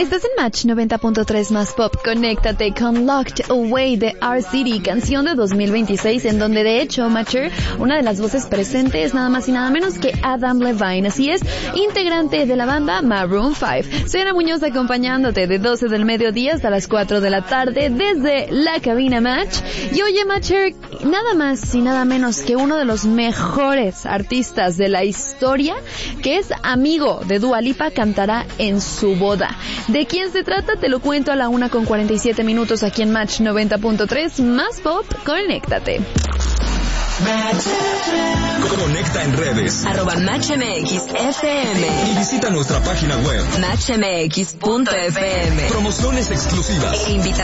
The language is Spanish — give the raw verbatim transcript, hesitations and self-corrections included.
Estás en Match noventa punto tres más Pop. Conéctate con Locked Away de R-City, canción de dos mil veintiséis, en donde de hecho Matcher, una de las voces presentes, es nada más y nada menos que Adam Levine. Así es, integrante de la banda Maroon cinco. Soy Ana Muñoz, acompañándote de doce del mediodía hasta las cuatro de la tarde desde la cabina Match. Y oye, Matcher, nada más y nada menos que uno de los mejores artistas de la historia, que es amigo de Dua Lipa, cantará en su boda. ¿De quién se trata? Te lo cuento a la una con cuarenta y siete minutos aquí en Match noventa punto tres más Pop. Conéctate. Conecta en redes arroba Match M X F M y visita nuestra página web match m x punto f m. Promociones exclusivas E invitaciones